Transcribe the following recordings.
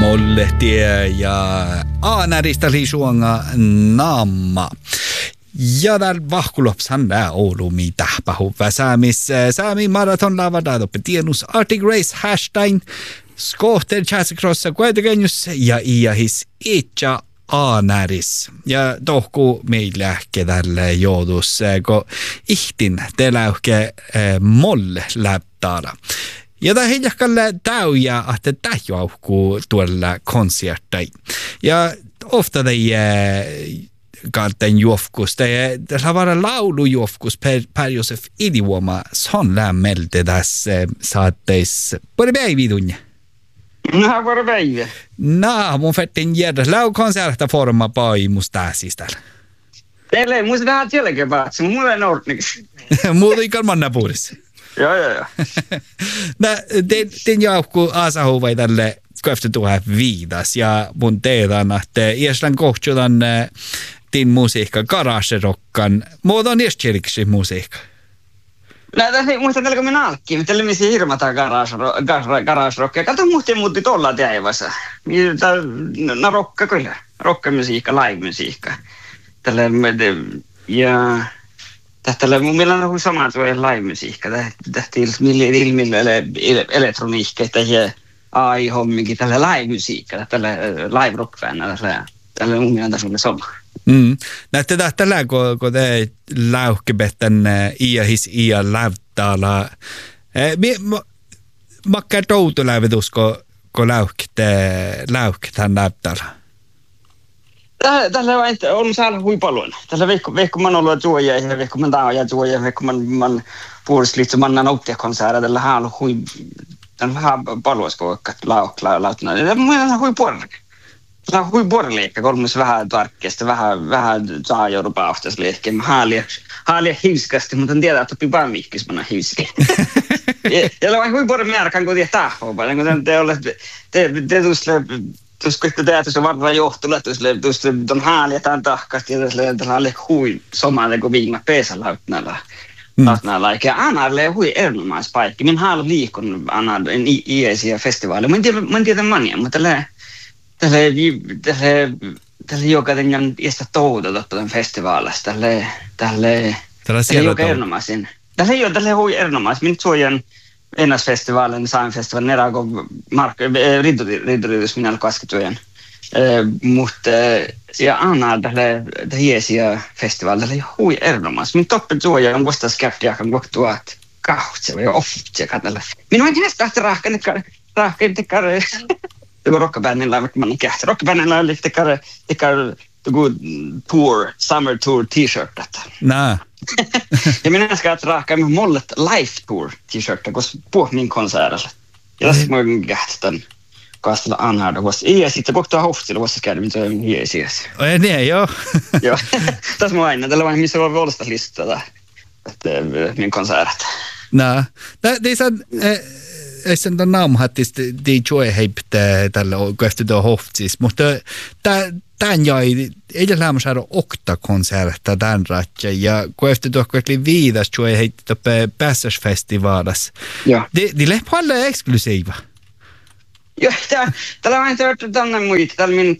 mollehtie ja aanäristä lisuanga naamma. Ja täällä vahkulopsan nää Oulu mitä pahuva säämi maraton lavada doppe tienus Arctic Race hashtag skohter chasekrossa kuitenkin ja iahis itcha aanäris. Ja tohku meillä tälle joudus kun ihtin teläyhke molle läptaada. Ja tämä hiljakkalle täyjä, että tämä johkuu tuolla konserttai. Ja ofta kalten juofkus, tämä var laulujuofkus per Josef Idioma, sån lämmelte tässä saatteis. Både päivi tunne? No, både päivi. No, mun fettin järjä. Laukonserta forma pai musta täällä. Teille musta vähän jälkeen päätsi, mutta mulla ei noudniksi. Muuta ikään mannapuudessa. Joo. Den jauhku asahuvai tälle köfte tuohon viidas ja mun teedan, että iäslän kohtsudan din musiikka garagerockan. Muodon iäskiriksi musiikka. No, tässä muistan tällä kun minä alkkiin. Tällä misi hirmata garagerockia. Kato muutti tuolla teivassa. No rocka kyllä. Rockamusiikka, live-musiikka. Tällä ja tällä mun mielestä on sama tuo live-musiikka. Tähti ilmillä elektroniikka ja AI-hommikin tällä live-musiikka. Tällä live-rock-fännä. Tällä mun mielestä on sama. Näette tällä kun te läuhkebetten iähis iä lävtäällä. Makka toutulävedus kun läuhketään lävtäällä. Tällä on saanut hui paljon. Tällä veikko man ollut tuoja ja veikko man tauja tuoja ja veikko man puolusliitso man nauttiakonserter tällä hän hui tämän vähän paljon skoikkat lautna. Mun hui puolella. Tällä hui puolella kolmas vähän tarkkeesta vähän saa joudu paustas liekkiä. Haalia hiuskasti, mutta en tiedä että oppi vaan viikkis manna hiuski. Ja on hui puolella määräkään kun tie tahoo paljon kun te olette te tuossa teatterissa varmaan johtulla, tuossa on haaljetaan tahkasti ja tässä on hui somaalle kuin viime peesä lautnalla. Eikä Anarle hui erinomainen paikka. Minä haluan liikun Anarle iäisiä festivaaleja. Mä en tiedä mania, mutta tälle jokainen iästä touta tämän festivaalista. Tälle joka erinomaisen. Tälle hui erinomaisen. Minä suojan Ennäsfestivaalin, Sainfestivaalin, erääkö rintoryhdys minä olen kasketujen. Mutta ja Anna tälle hiesiä festivaali tälle hui erinomaisesti. Min toppen suoja on vasta skeptiakan kohtuat kahtse ja ofte katella. Minun ei näistä rahken tekare. Tuo rockabändillä on man kähti. Rockabändillä oli tekare tour summer tour t-shirt. Nää. Ja minä ska rahkaa med mollet life tour t-shirta koska på min konsertilla. Ja tässä mä oon kähtän kastella anhärda vasta. Ja sitten kohtaa hoftilla vasta käydä, mitä on hiesiäs. Oi niin, joo. Joo. Tässä mä aina. Tällä vain missä voi volsta listaa min konsertit. Nää. Det är sen den namnhattis det tror jag häpte tällä kohta tuo hoftsis, mutta tämän jäi edellään saada okta konsertta tämän ratja ja kohta tuo kohta viidas tror jag heitti tuoppe Passage-festivaalas. Ja. Det lär på alla exklusiva. Joo, tällä vain tänne muita.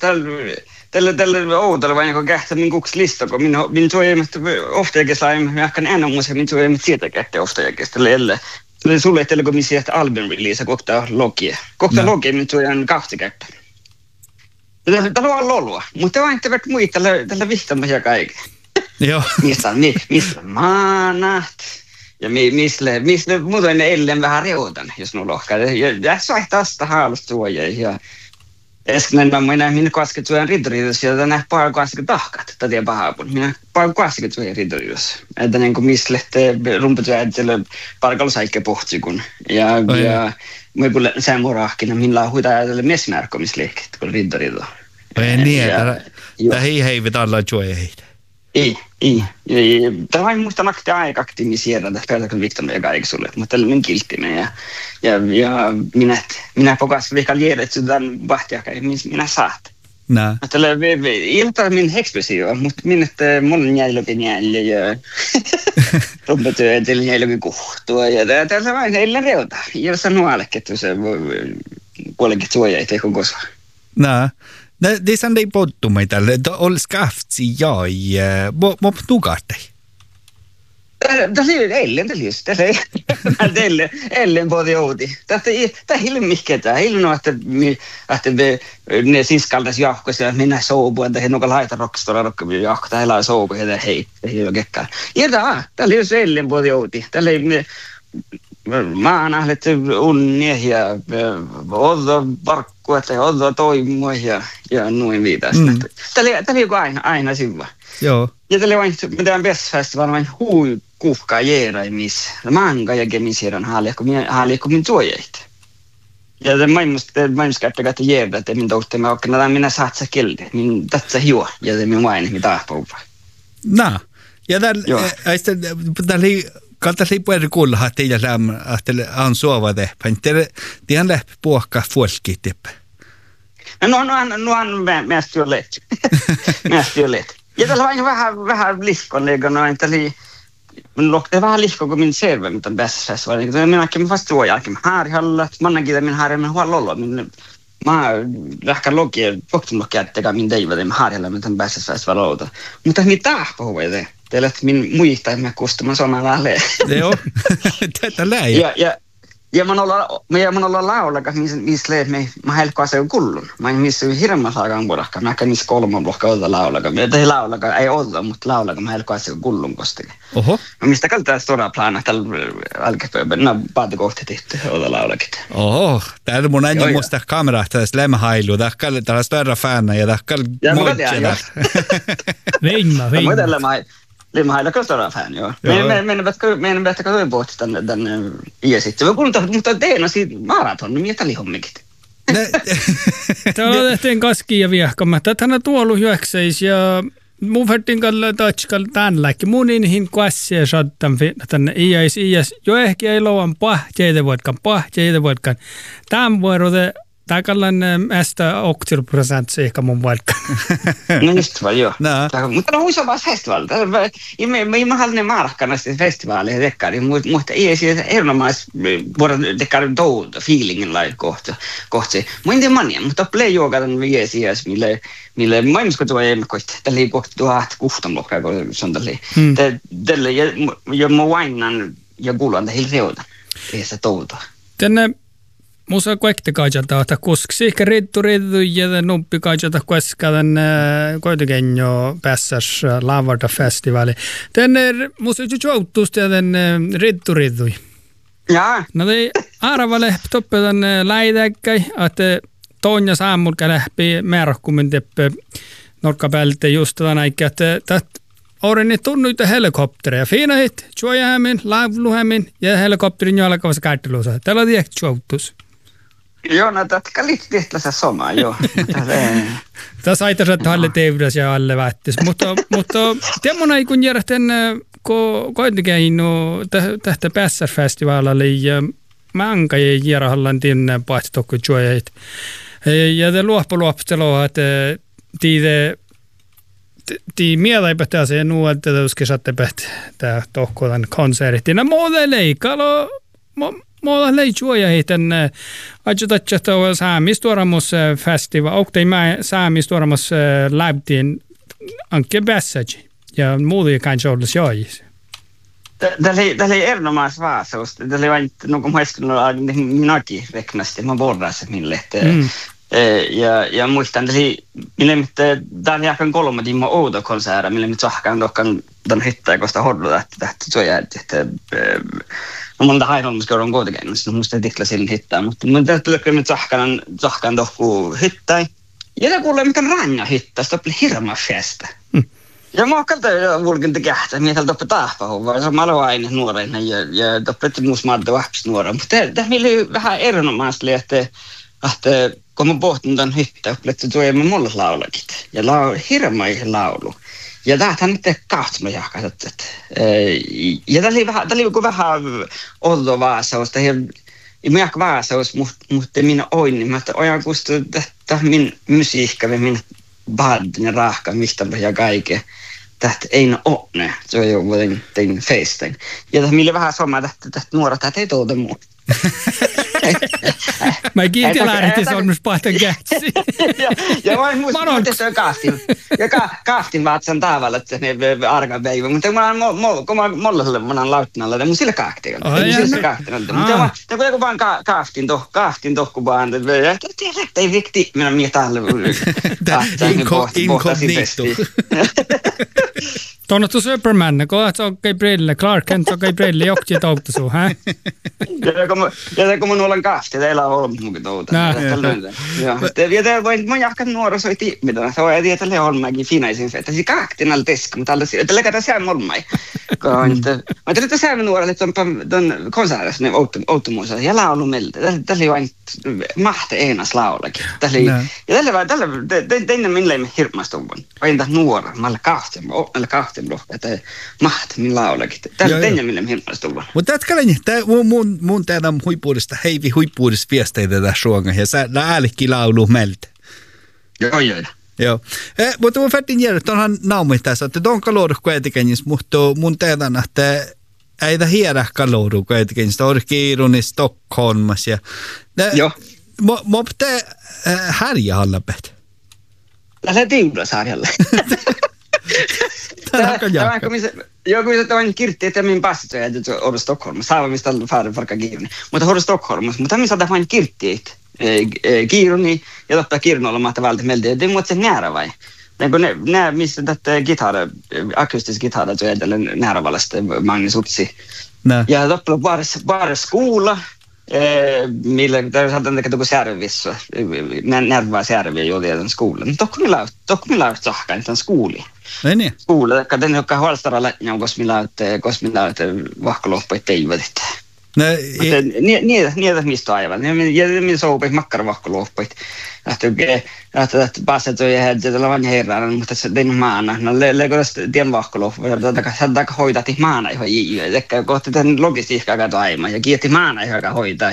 Tällä vain joku kähtä min kukslista, kun min tror jag ofta jag slime jag kan ännu måste min tror jag med sitta kähtä ofta jag ställer sulle ei kun missä album release kohta logie. Kohta logie min tror jag en kahtikättä. Tällä on lolua, mutta vain te vet muita tällä vihtamme ja kaikki. Joo. Missä maanat ja missä muuten ellen vähän reutan, jos nu lohkaa. Ja saihtaa sitä haalustuoja ja äsken minä kasketujen rintoriidus ja tänään paljon kasket tahkat, tätä pahaapun. Minä paljon kasketujen rintoriidus. Että niin kuin missä lehteen rumpetyöjättelyä parkallusaikke pohtikun. Ja mä kun sen murahkina, minä on huita ajatella miesmärkomisliikkeet, kun rintoriidu. Ei niin, että heivit alla joja heitä. Ei. Tämä vain muista nakti aika-aktiivisiera, että päätäkö Viktor ja kaikki sulle, mutta tällä on kilttinen. Ja minä pokasin vihkaan järjet tämän vahtiakai, minä saat. Nää. Tällä ilta min eksplosiiva, mutta minä mun jäilökin jäljä ja rumpetyöjätellä jäilökin kuhtua. Ja tällä vain eilen reuta. Ja sanoo allekin, että se puolenkin suoja ei teikö koskaan. Det är sånt i podden tälle. Det all skaftsi jag vad nugartei. Det är Ellen det just. Det är Ellen både odi. Det är helt mycket det. Helt nog att det ne siskaldas jahkossa ja minä soobu että he noka laita rockstora jahkota hela soobu ja hei jo gekka. Ja det är just Ellen både odi. Det är maanahlet unnia ja oddo parkku että oddo toimua ja noin viidasta. Det är aina syvä. Joo. Ja tälle vain mitään Bässfestival vain hui kuhkaa jeeraimis. Manga ja gemisiran haaliekko min tuojeit. Ja det maailmassa käyttäkää jeerda, että min toutte me okkana minä saatsa kildi. Min tatsa hiua ja det min vain mi tahpoupa. Ja tällä kaltaisi puhuta kuulla, että teillä on suova tehpä. Tiedän läpi puhkaa folkit teppä. No on mest jo lätt. Ja tällä vain vähän lihkonlega noin täli det vähän lihko kun min serve mitä Bässfestival. Minä akin vasta tuo jälkeen harjalla, mannakin min harjalla min huolollo min mä lähkän logia poktumlokia että min deiva min harjalla mitä Bässfestival outa. Mutta mitä puhuitte? Teillä min muista me kustamaan somalla le. Joo. Tätä läi. Ja man olla laulakas missä me mä helkkaa se kullun. Mä missä hirveän saakaan vuodakka. Mä käyn missä 3 vuotta olla laulakas. Ei laulakas ei olla, mutta laulakas mä helkkaa se kullun kostille. Oho. Mistä kaltaa stora plana tällä alkepöben na paatikohti tehty olla laulakit. Oho, täällä mun aina musta kameraa tässä lämmähailu. Täällä stora fana ja täällä moitjella. Veimma. Limhailla kastora fan joo. Meidän vettä katsoa pohti tänne ja sitten. Mutta teena siitä maraton, niin mitä lihommikit? Täällä tehtiin kaskia ja viehkamme. Tänä tuolu hyökseis ja mun vertin kalla tatskal tänläkki. Mun inhin kuassia sattan tänne iäis. Jo ehkä ei louan jeitä voitkaan. Tämän vuorote tää kallan ästä 80% ehkä mun vaikka. No just vaan joo. Mutta no huisa vaan festival. Mä haluan markkana sitten festivaaleja dekkari, mutta ei siis erinomaisesti voida dekkari touta feelingin lai kohti. Mä en tiedä mania, mutta play yoga tämän viesiäs, mille maailmassa tuo ei koita. Tällä ei kohti 16 kun se on tällä. Ja mä vainan ja kuulan tähän reuta. Ei se touta. Tänne musa kuekti kaitsata, että kuski ehkä riddu ja nuppi kaitsata kueskaa tänne kuitenkin jo päässäs Lavarta festivali. Tänne musa juuttusti ja tänne riddu. Jaa. No te arva lehpi toppe tänne läitäkkäi, että toon ja saamulka lähpi määräkkumin teppe norkkapäältä just tämän aikaa, että Orenni tunnuita helikoptereja. Fiinahit, juojahämin, laivluhämin ja helikopterin jo alkavassa käyttöluussa. Täällä on tiedäkö juuttus. Joo, no tätä liittyy se sama, joo. Tässä aitas, että alle teivdas ja alle vättis. Mutta tiemmona ei kun järjestän koitenkin tästä Bässfestivalille ja manka ei järjehallan tinne paitsi tokko juojahit. Ja te luoppuloppustelua, että tii mielä ei päätä se nuolta, että uske saatte päätä tämä tohkolan konserttina. Muuta leikalo, muuta leikjuoja heitän ajatatjata saamistuoramus festival, oktei mä saamistuoramus läptiin anke Bässäji ja muuta ei kanssa olla sjoajis. Tämä oli erinomaisesti vaasaus. Tämä oli vain, no kun mä äsken minäkin reknasti, mä borrasin mille. Ja muistan, että tämä oli ehkä 3 tiimaa outo konserta, millä nyt sahkaan tämän hyttää, koska hodluta, että se on jäänyt. No monta hainolmuska on kuitenkin, mutta musta ei tikla sille hyttää. Mutta tämä tuli nyt sahkaan tohku hyttää. Ja tämä kuulee, mikä on ranga hyttää, se oli hirma festa. Ja mä katsoin vulkin tekähtää, mitä täällä toppe tahpahuu, vaan mä aloin aina nuorena ja toppe musta maadda vahpis nuorena. Mutta tämä oli vähän erinomaisesti, että kun mä pohtin tämän hyttää, että tuo ei mulle laulakit. Ja hirma laulu. Ja tämähän nyt kahtuma jahkaa. Ja tämä oli vähän oltu vaasaus. Ei minä vaasaus, mutta minä oin. Niin mä ojan kustu tätä min musiikka ja min badden ja rahkan mistä ja kaikkea. Tästä ei ole ne. Se on jo tein feistain. Ja tämä oli vähän sama, että nuoret ei tuota muu. Mä kiitin lähdettiin solmus pahtan kätsi. Ja vain muista kaaftin. Ja kaaftin vaatsan tavalla, että ne arka päivä. Mutta kun mä mollaselle lauttinalla, mun sillä kaaftin. Mutta kun vaan kaaftin tohku vaan. Ei vikti, minä mietään. Inkognito. Tuonne tu Superman, kun se on brille, Clark Kent on brille, jokki tautta suu, hä? Ja kun mun olen kaafti, teillä on ollut munkin touta. Ja te voin, mä jahkan nuorisoiti, mitä se on, ja tiedä olmäkin finaisin, että se kaaktin alla teska, mutta että läkätä sään olmai. Mä tiedän, että sään nuorelle, että on konsertissa, ne outtomuussa, ja laulu meiltä. Tässä oli vain mahte eenas laulakin. Ja tällä minä ei hirmastuvun. Vain tämän nuora, mä olen kaaftin, että mahte minä laulakin. Tällä minä ei hirmastuvun. Mutta tätkälen, mun teidän huippuudesta, heivi huippuudesta viesteitä tässä suonga, ja sä äälikki laulu meiltä. Joo. Mutta mun fättin järjestää, että onhan naumi tässä, että tuon kaloudukko etikenjis, mutta mun teidän, että ei tämä hiedä kaloudukko etikenjis, on kiiruni Stockholmas. Joo. Mä pitää härjähallapet. Lähdä tiudasarjalle. Joo, kun se on kirtti, että minun passit on jäänyt ollut Stockholmassa. Saavan mistä on färden farka kiiruni. Mutta ollut Stockholmassa. Mutta minä saadaan vain kirttiit. Kiiruni ja toppaa kiirunolla mahtaa vältä meiltä. Det måste nära vai. När missä tätä gitarra, akustisk gitarra så är det nära vallasta Magnus Utsi. Ja toppaa bara skola. Millä saadaan tekee service. Närvaa service jo den skolan. Tokko millä sahkan tämän skooli. Niin. Skola, kaden joka huolestaralla jos millä vahkoloppuja teivät. Niitä mistä aivan. Ja minä soupit makkaravahkoloppuja. Että pääset jo jäädä, että on vain herran, mutta se tein maana. No leikotas tien vahkoloppuja. Saadaan hoitati maana ihan jiiä. Eli kohti tämän logistiikkaa kato aivan. Ja kiitti maana ihan hoitaa.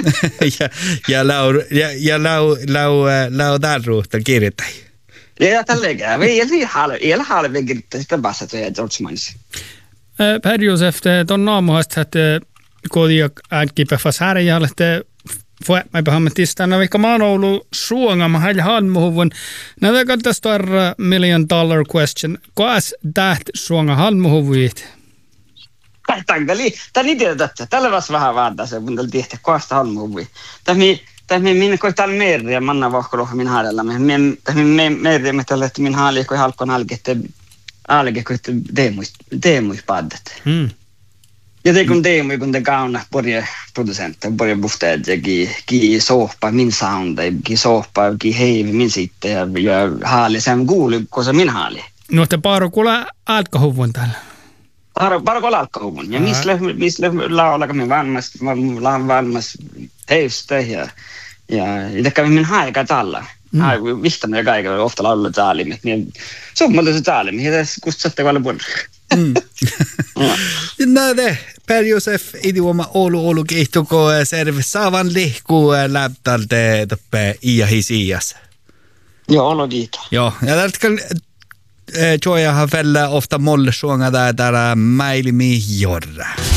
Ja lau tarruutta kirjoittaa. Ja tälleen käy. Ei ole halveen kirjoittaa sitä pääset jo jäädä George Mainsi. Per Josef, tuon naamuhasta, että kodia äänkipäfäs härjälle, että mä behamme tistaina, vaikka mä oon ollut suonga, mä hain halmuhuvun. Näitä katsotaan $1 million question. Kuas täht suonga halmuhuvuit? Tämä ei tiedä tätä. Tällä vasta vähän vaadaan se, kun tällä tiedä, kuasta halmuhuvuit. Tämä minä koitaan merriä, manna vahkoloha min haadella. Tämä merriä, että min haali, kun halkon alge, kun deemuispaddet. Ja det kun demo kun det kauna börja producenter börja buftet ja gi sohpa min sound gi sohpa gi heivi min sitte ja haali sen kuuli kosa min haali. No te paro kula alkohuvun täällä. Paro kula alkohuvun ja misle laulaka min valmas heistä ja det kan min haika talla. Ai vista me kaikilla ofta laulaa taalimet niin summalta se taalimi ja kustatte kalla bon. Näde Per Josef idioma Oulu kehtuko serve saavan lihku läptalte toppe iahisias. Joo, no kiitos. Joo, ja tällä joiahan fälla ofta molle suonga täällä mäilimi jorra.